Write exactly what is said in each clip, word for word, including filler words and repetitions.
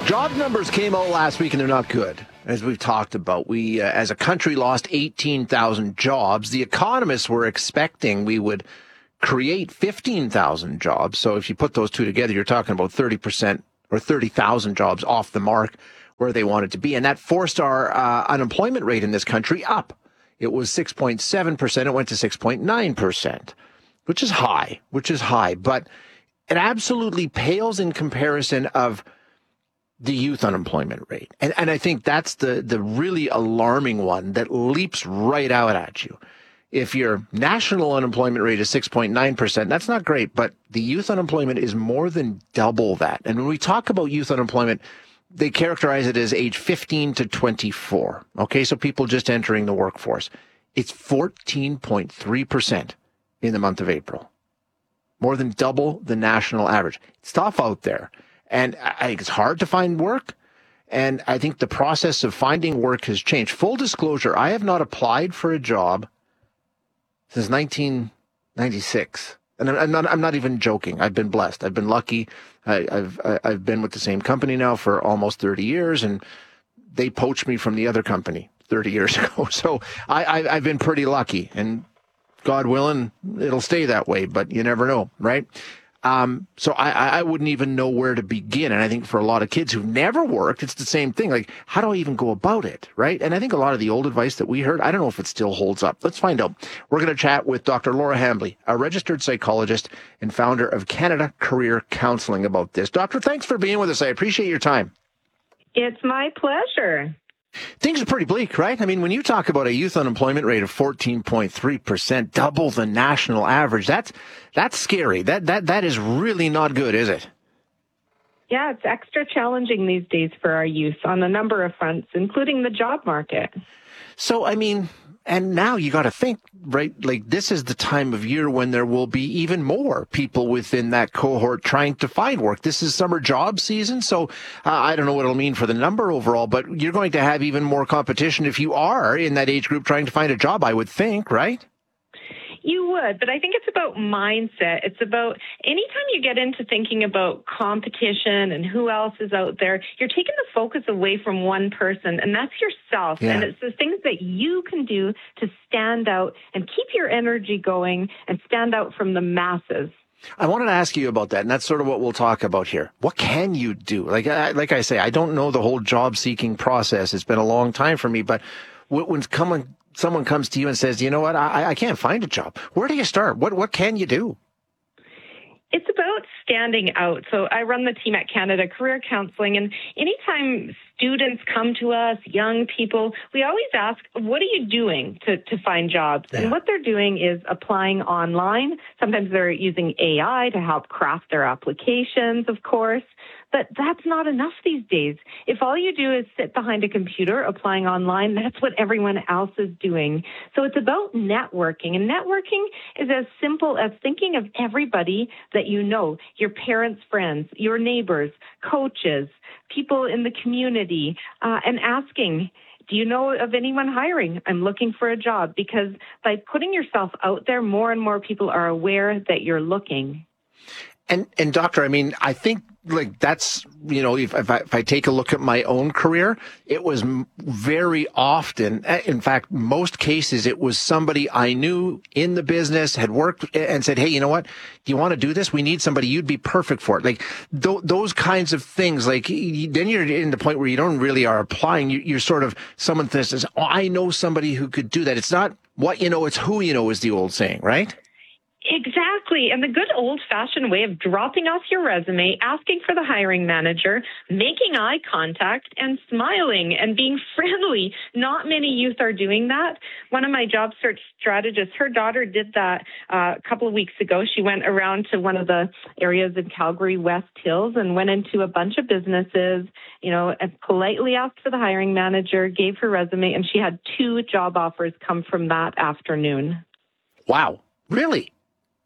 Job numbers came out last week, and they're not good. As we've talked about, we, uh, as a country, lost eighteen thousand jobs. The economists were expecting we would create fifteen thousand jobs. So if you put those two together, you're talking about thirty percent or thirty thousand jobs off the mark where they wanted to be. And that forced our uh, unemployment rate in this country up. It was six point seven percent. It went to six point nine percent, which is high, which is high. But it absolutely pales in comparison of the youth unemployment rate. And and I think that's the, the really alarming one that leaps right out at you. If your national unemployment rate is six point nine percent, that's not great, but the youth unemployment is more than double that. And when we talk about youth unemployment, they characterize it as age fifteen to twenty-four. Okay, so people just entering the workforce. It's fourteen point three percent in the month of April. More than double the national average. It's tough out there. And I think it's hard to find work. And I think the process of finding work has changed. Full disclosure, I have not applied for a job since nineteen ninety-six. And I'm not, I'm not even joking. I've been blessed. I've been lucky. I, I've, I've been with the same company now for almost thirty years, and they poached me from the other company thirty years ago. So I, I, I've been pretty lucky, and God willing, it'll stay that way, but you never know, right? Um, so I, I wouldn't even know where to begin. And I think for a lot of kids who've never worked, it's the same thing. Like, how do I even go about it? Right. And I think a lot of the old advice that we heard, I don't know if it still holds up. Let's find out. We're going to chat with Doctor Laura Hambley, a registered psychologist and founder of Canada Career Counseling, about this. Doctor, thanks for being with us. I appreciate your time. It's my pleasure. Things are pretty bleak, right? I mean, when you talk about a youth unemployment rate of fourteen point three percent, double the national average, that's that's scary. That that that is really not good, is it? Yeah, it's extra challenging these days for our youth on a number of fronts, including the job market. So, I mean, and now you got to think, right, like this is the time of year when there will be even more people within that cohort trying to find work. This is summer job season. So uh, I don't know what it'll mean for the number overall, but you're going to have even more competition if you are in that age group trying to find a job, I would think, right? You would, but I think it's about mindset. It's about anytime you get into thinking about competition and who else is out there, you're taking the focus away from one person, and that's yourself. Yeah. And it's the things that you can do to stand out and keep your energy going and stand out from the masses. I wanted to ask you about that, and that's sort of what we'll talk about here. What can you do? Like, I, like I say, I don't know the whole job-seeking process. It's been a long time for me, but when someone someone comes to you and says, you know what, I, I can't find a job, where do you start? What what can you do? It's about standing out. So I run the team at Canada Career Counseling, and anytime students come to us, young people, we always ask, what are you doing to, to find jobs? Yeah. And what they're doing is applying online. Sometimes they're using A I to help craft their applications, of course. But that's not enough these days. If all you do is sit behind a computer applying online, that's what everyone else is doing. So it's about networking. And networking is as simple as thinking of everybody that you know, your parents' friends, your neighbors, coaches, people in the community, uh, and asking, do you know of anyone hiring? I'm looking for a job. Because by putting yourself out there, more and more people are aware that you're looking. And, and doctor, I mean, I think like that's, you know, if, if, I, if I take a look at my own career, it was m- very often, in fact, most cases, it was somebody I knew in the business, had worked and said, hey, you know what? Do you want to do this? We need somebody. You'd be perfect for it. Like th- those kinds of things, like y- then you're in the point where you don't really are applying. You, you're sort of someone that says, oh, I know somebody who could do that. It's not what you know, it's who you know is the old saying, right? Exactly. And the good old-fashioned way of dropping off your resume, asking for the hiring manager, making eye contact, and smiling and being friendly. Not many youth are doing that. One of my job search strategists, her daughter did that uh, a couple of weeks ago. She went around to one of the areas in Calgary, West Hills, and went into a bunch of businesses, you know, and politely asked for the hiring manager, gave her resume, and she had two job offers come from that afternoon. Wow. Really?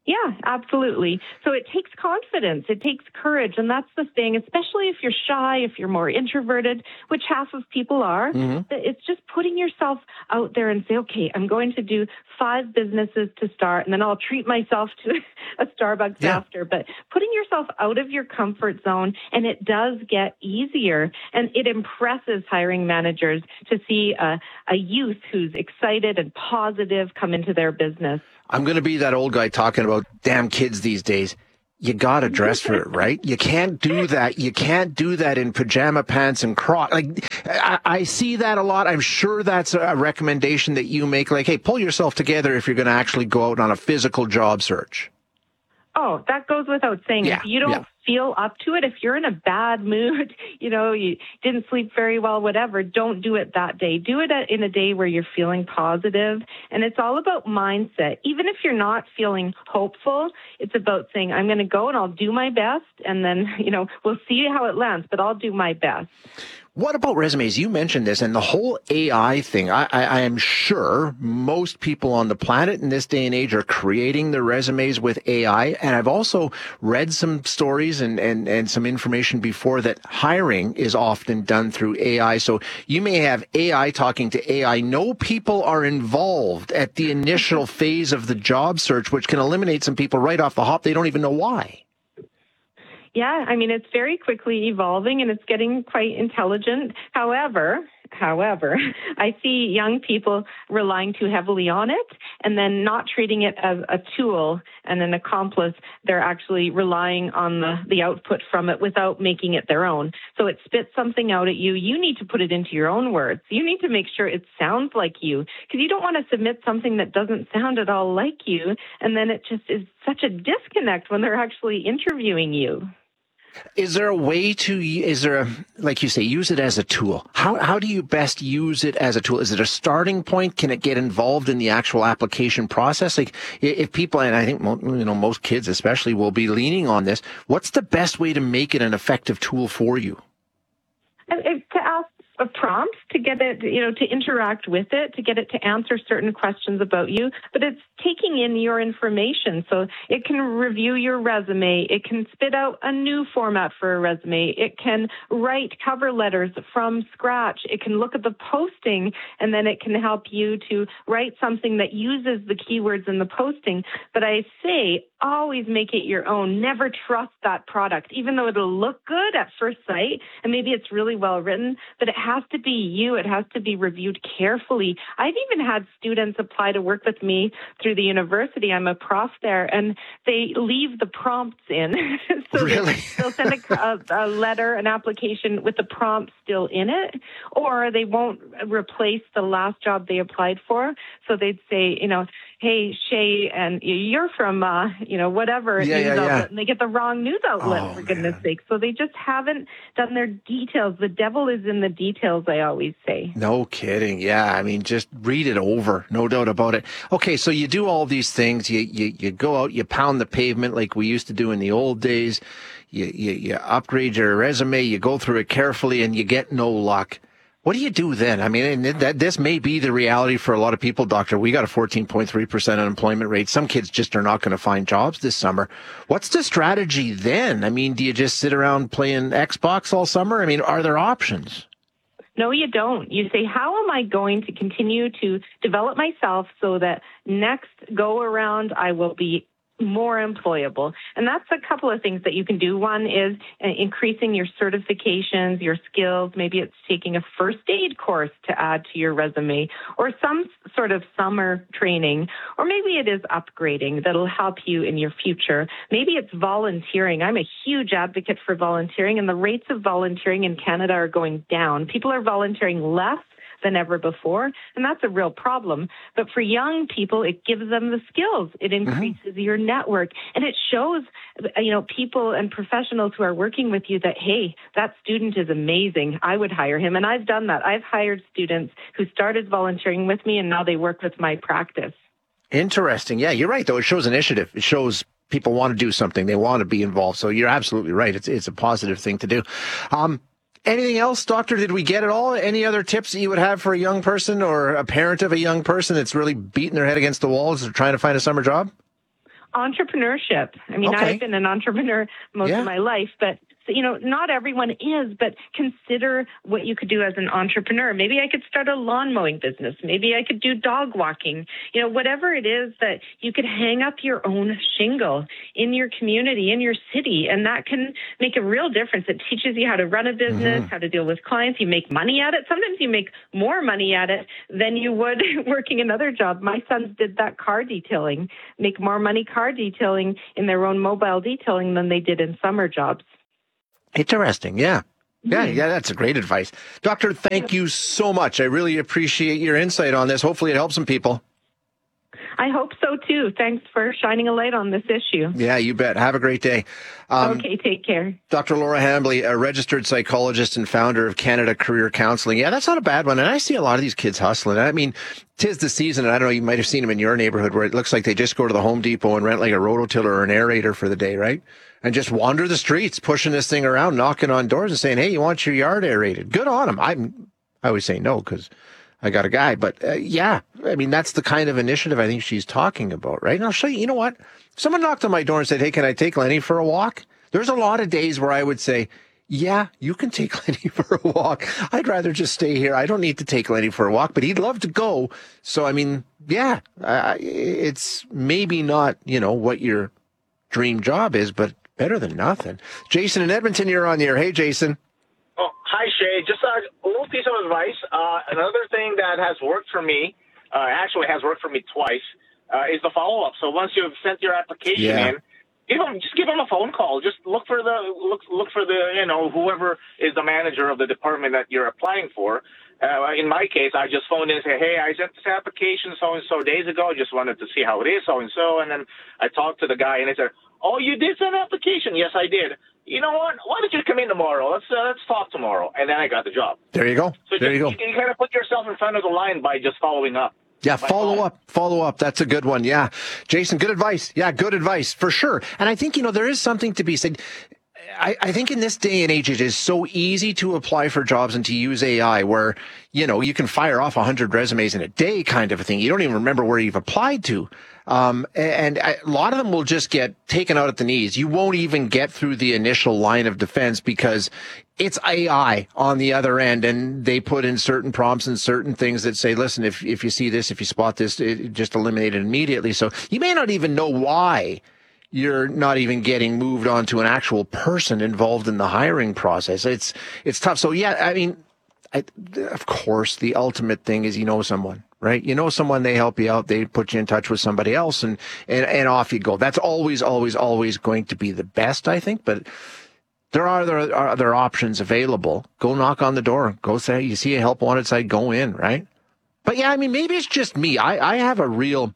Yeah, absolutely. So it takes confidence. It takes courage. And that's the thing, especially if you're shy, if you're more introverted, which half of people are. Mm-hmm. It's just putting yourself out there and say, okay, I'm going to do five businesses to start, and then I'll treat myself to a Starbucks yeah. after. But putting yourself out of your comfort zone, and it does get easier. And it impresses hiring managers to see a, a youth who's excited and positive come into their business. I'm going to be that old guy talking about damn kids these days. You got to dress for it, right? You can't do that. You can't do that in pajama pants and croc. Like, I, I see that a lot. I'm sure that's a recommendation that you make. Like, hey, pull yourself together if you're going to actually go out on a physical job search. Oh, that goes without saying. Yeah, if you don't yeah. feel up to it, if you're in a bad mood, you know, you didn't sleep very well, whatever, don't do it that day. Do it in a day where you're feeling positive. And it's all about mindset. Even if you're not feeling hopeful, it's about saying, I'm going to go and I'll do my best. And then, you know, we'll see how it lands, but I'll do my best. What about resumes? You mentioned this and the whole A I thing. I, I, I am sure most people on the planet in this day and age are creating their resumes with A I. And I've also read some stories and, and, and some information before that hiring is often done through A I. So you may have A I talking to A I. No people are involved at the initial phase of the job search, which can eliminate some people right off the hop. They don't even know why. Yeah, I mean, it's very quickly evolving and it's getting quite intelligent. However, however, I see young people relying too heavily on it and then not treating it as a tool and an accomplice. They're actually relying on the, the output from it without making it their own. So it spits something out at you. You need to put it into your own words. You need to make sure it sounds like you, because you don't want to submit something that doesn't sound at all like you. And then it just is such a disconnect when they're actually interviewing you. Is there a way to, is there a, like you say, use it as a tool? How how do you best use it as a tool? Is it a starting point? Can it get involved in the actual application process? Like if people, and I think, you know, most kids especially will be leaning on this, what's the best way to make it an effective tool for you? To ask a prompt to get it, you know, to interact with it, to get it to answer certain questions about you, but it's taking in your information. So it can review your resume. It can spit out a new format for a resume. It can write cover letters from scratch. It can look at the posting, and then it can help you to write something that uses the keywords in the posting. But I say, always make it your own. Never trust that product, even though it'll look good at first sight, and maybe it's really well written, but it has to be you. It has to be reviewed carefully. I've even had students apply to work with me through the university. I'm a prof there, and they leave the prompts in. so really? they, they'll send a, a, a letter, an application with the prompt still in it, or they won't replace the last job they applied for. So they'd say, you know, hey, Shay, and you're from, uh, you know, whatever yeah, news yeah, outlet, yeah. and they get the wrong news outlet, oh, for goodness man. sake. So they just haven't done their details. The devil is in the details, I always say. No kidding. Yeah, I mean, just read it over, no doubt about it. Okay, so you do all these things. You you, you go out, you pound the pavement like we used to do in the old days. You, you, you upgrade your resume, you go through it carefully, and you get no luck. What do you do then? I mean, and that this may be the reality for a lot of people, Doctor. We got a fourteen point three percent unemployment rate. Some kids just are not going to find jobs this summer. What's the strategy then? I mean, do you just sit around playing Xbox all summer? I mean, are there options? No, you don't. You say, how am I going to continue to develop myself so that next go around I will be more employable? And that's a couple of things that you can do. One is increasing your certifications, your skills. Maybe it's taking a first aid course to add to your resume, or some sort of summer training, or maybe it is upgrading that'll help you in your future. Maybe it's volunteering. I'm a huge advocate for volunteering, and the rates of volunteering in Canada are going down. People are volunteering less than ever before, and that's a real problem. But for young people, it gives them the skills. It increases mm-hmm. your network, and it shows, you know, people and professionals who are working with you that, hey, that student is amazing. I would hire him, and I've done that. I've hired students who started volunteering with me, and now they work with my practice. Interesting. Yeah, you're right, though. It shows initiative. It shows people want to do something. They want to be involved. So you're absolutely right. It's it's a positive thing to do. Um, Anything else, Doctor? Did we get it all? Any other tips that you would have for a young person or a parent of a young person that's really beating their head against the walls or trying to find a summer job? entrepreneurship. I mean, Okay. I've been an entrepreneur most Yeah. of my life, but you know, not everyone is, but consider what you could do as an entrepreneur. Maybe I could start a lawn mowing business. Maybe I could do dog walking. You know, whatever it is that you could hang up your own shingle in your community, in your city, and that can make a real difference. It teaches you how to run a business, Mm-hmm. how to deal with clients. You make money at it. Sometimes you make more money at it than you would working another job. My sons did that car detailing, make more money car detailing in their own mobile detailing than they did in summer jobs. Interesting. Yeah. Yeah, yeah, that's a great advice. Doctor, thank you so much. I really appreciate your insight on this. Hopefully it helps some people. I hope so, too. Thanks for shining a light on this issue. Yeah, you bet. Have a great day. Um, okay, take care. Doctor Laura Hambly, a registered psychologist and founder of Canada Career Counseling. Yeah, that's not a bad one. And I see a lot of these kids hustling. I mean, 'tis the season, and I don't know, you might have seen them in your neighborhood where it looks like they just go to the Home Depot and rent like a rototiller or an aerator for the day, right? And just wander the streets, pushing this thing around, knocking on doors and saying, hey, you want your yard aerated? Good on them. I'm, I always say no because I got a guy. But uh, yeah, I mean, that's the kind of initiative I think she's talking about, right? And I'll show you, you know what? If someone knocked on my door and said, hey, can I take Lenny for a walk? There's a lot of days where I would say, yeah, you can take Lenny for a walk. I'd rather just stay here. I don't need to take Lenny for a walk, but he'd love to go. So, I mean, yeah, uh, it's maybe not, you know, what your dream job is, but better than nothing. Jason in Edmonton, you're on the air. Hey, Jason. Oh, hi, Shay. Just a little piece of advice. Uh, another thing that has worked for me, uh, actually has worked for me twice, uh, is the follow-up. So once you've sent your application Yeah. in, give them, just give them a phone call. Just look for the look look for the you know whoever is the manager of the department that you're applying for. Uh, in my case, I just phoned in and said, hey, I sent this application so and so days ago. I just wanted to see how it is, so and so. And then I talked to the guy, and he said, oh, you did send an application? Yes, I did. You know what? Why don't you come in tomorrow? Let's uh, let's talk tomorrow. And then I got the job. There you go. So there just, you go. You, you kind of put yourself in front of the line by just following up. Yeah, By follow phone. up, follow up. That's a good one. Yeah. Jason, good advice. Yeah, good advice for sure. And I think, you know, there is something to be said. I, I think in this day and age, it is so easy to apply for jobs and to use A I where, you know, you can fire off one hundred resumes in a day kind of a thing. You don't even remember where you've applied to. Um, and a lot of them will just get taken out at the knees. You won't even get through the initial line of defense because it's A I on the other end, and they put in certain prompts and certain things that say, listen, if, if you see this, if you spot this, it, just eliminate it immediately. So you may not even know why you're not even getting moved on to an actual person involved in the hiring process. It's, it's tough. So yeah, I mean, I, of course, the ultimate thing is you know someone, right? You know someone, they help you out, they put you in touch with somebody else, and, and, and off you go. That's always, always, always going to be the best, I think. But there are other, are other options available. Go knock on the door. Go say, you see a help wanted site, go in, right? But yeah, I mean, maybe it's just me. I, I have a real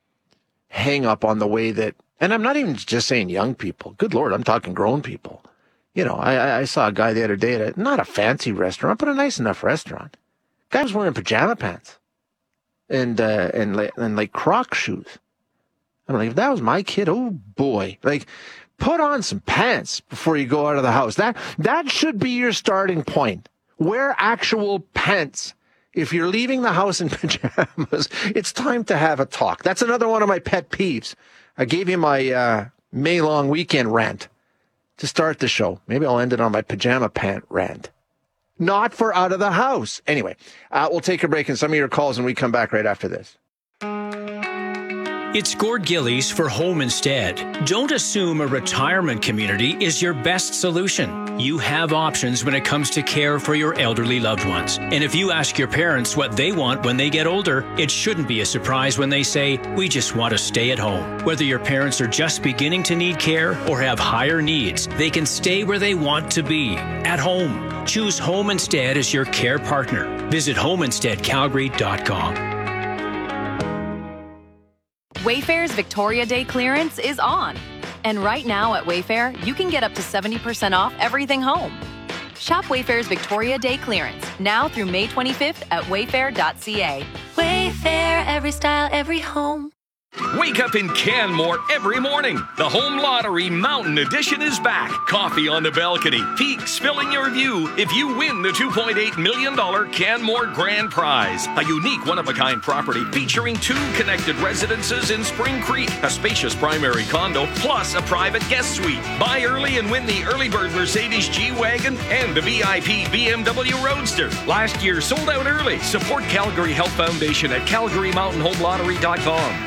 hang up on the way that, and I'm not even just saying young people. Good Lord, I'm talking grown people. You know, I, I saw a guy the other day at a, not a fancy restaurant, but a nice enough restaurant. Guy was wearing pajama pants and uh, and and like Croc shoes. I'm like, if that was my kid, oh boy! Like, put on some pants before you go out of the house. That that should be your starting point. Wear actual pants. If you're leaving the house in pajamas, it's time to have a talk. That's another one of my pet peeves. I gave you my uh, May long weekend rant to start the show. Maybe I'll end it on my pajama pant rant. Not for out of the house. Anyway, uh, we'll take a break and some of your calls when we come back right after this. It's Gord Gillies for Home Instead. Don't assume a retirement community is your best solution. You have options when it comes to care for your elderly loved ones. And if you ask your parents what they want when they get older, it shouldn't be a surprise when they say, we just want to stay at home. Whether your parents are just beginning to need care or have higher needs, they can stay where they want to be, at home. Choose Home Instead as your care partner. Visit home instead calgary dot com. Wayfair's Victoria Day clearance is on. And right now at Wayfair, you can get up to seventy percent off everything home. Shop Wayfair's Victoria Day clearance now through May twenty-fifth at wayfair dot c a. Wayfair, every style, every home. Wake up in Canmore every morning. The Home Lottery Mountain Edition is back. Coffee on the balcony, peaks filling your view if you win the two point eight million dollars Canmore Grand Prize. A unique one-of-a-kind property featuring two connected residences in Spring Creek, a spacious primary condo, plus a private guest suite. Buy early and win the early bird Mercedes G-Wagon and the V I P B M W Roadster. Last year sold out early. Support Calgary Health Foundation at calgary mountain home lottery dot com.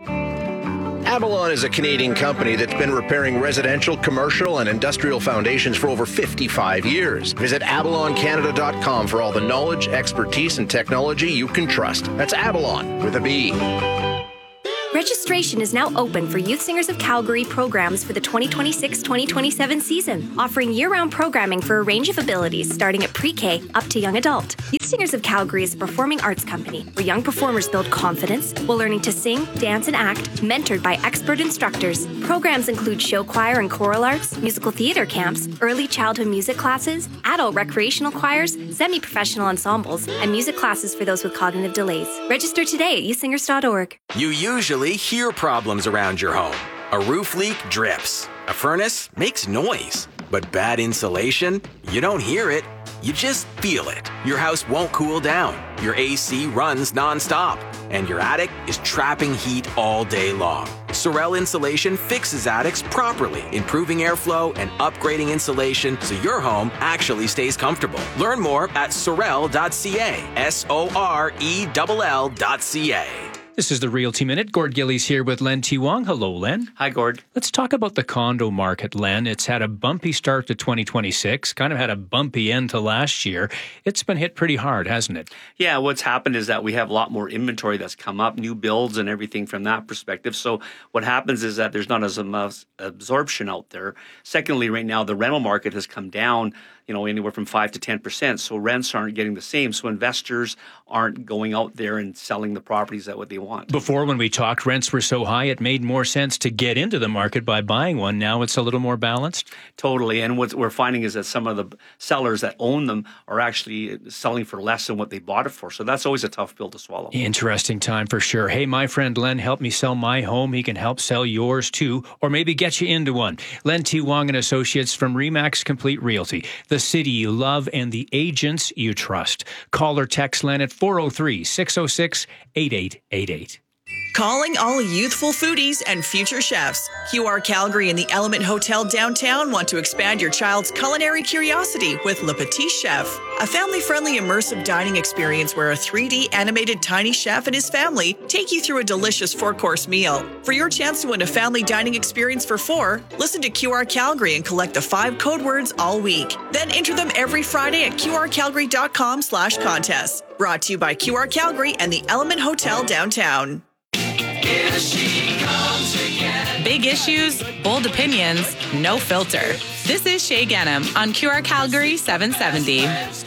Avalon is a Canadian company that's been repairing residential, commercial, and industrial foundations for over fifty-five years. Visit avalon canada dot com for all the knowledge, expertise, and technology you can trust. That's Avalon with a B. Registration is now open for Youth Singers of Calgary programs for the twenty twenty-six twenty twenty-seven season, offering year-round programming for a range of abilities starting at pre-K up to young adult. Youth Singers of Calgary is a performing arts company where young performers build confidence while learning to sing, dance, and act, mentored by expert instructors. Programs include show choir and choral arts, musical theater camps, early childhood music classes, adult recreational choirs, semi-professional ensembles, and music classes for those with cognitive delays. Register today at youth singers dot org. You usually hear problems around your home. A roof leak drips. A furnace makes noise. But bad insulation? You don't hear it. You just feel it. Your house won't cool down. Your A C runs nonstop. And your attic is trapping heat all day long. Sorel Insulation fixes attics properly, improving airflow and upgrading insulation so your home actually stays comfortable. Learn more at sorel dot c a. S O R E L L dot C A. This is the Realty Minute. Gord Gillies here with Len T. Wong. Hello, Len. Hi, Gord. Let's talk about the condo market, Len. It's had a bumpy start to twenty twenty-six, kind of had a bumpy end to last year. It's been hit pretty hard, hasn't it? Yeah, what's happened is that we have a lot more inventory that's come up, new builds and everything from that perspective. So what happens is that there's not as much absorption out there. Secondly, right now, the rental market has come down, you know, anywhere from five to ten percent. So rents aren't getting the same. So investors aren't going out there and selling the properties at what they want. Before, when we talked, rents were so high, it made more sense to get into the market by buying one. Now it's a little more balanced. Totally. And what we're finding is that some of the sellers that own them are actually selling for less than what they bought it for. So that's always a tough pill to swallow. Interesting time for sure. Hey, my friend Len helped me sell my home. He can help sell yours too, or maybe get you into one. Len T. Wong and Associates from Remax Complete Realty. The city you love and the agents you trust. Call or text Len at four oh three, six oh six, eight eight eight eight. Calling all youthful foodies and future chefs. Q R Calgary and the Element Hotel downtown want to expand your child's culinary curiosity with Le Petit Chef, a family-friendly immersive dining experience where a three D animated tiny chef and his family take you through a delicious four-course meal. For your chance to win a family dining experience for four, listen to Q R Calgary and collect the five code words all week. Then enter them every Friday at q r calgary dot com slash contest. Brought to you by Q R Calgary and the Element Hotel downtown. Here she comes again. Big issues, bold opinions, no filter. This is Shay Ghanem on Q R Calgary seven seventy.